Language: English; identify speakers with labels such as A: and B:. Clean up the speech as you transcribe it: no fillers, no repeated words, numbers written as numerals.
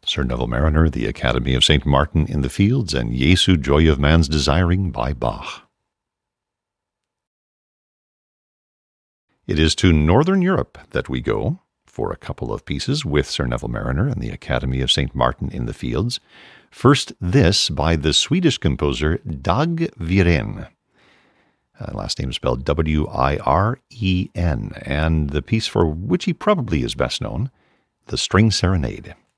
A: Sir Neville Mariner, The Academy of St. Martin in the Fields, and Jesu, Joy of Man's Desiring by Bach. It is to Northern Europe that we go for a couple of pieces with Sir Neville Mariner and The Academy of St. Martin in the Fields. First, this by the Swedish composer Dag Viren. Last name is spelled W-I-R-E-N, and the piece for which he probably is best known, The String Serenade.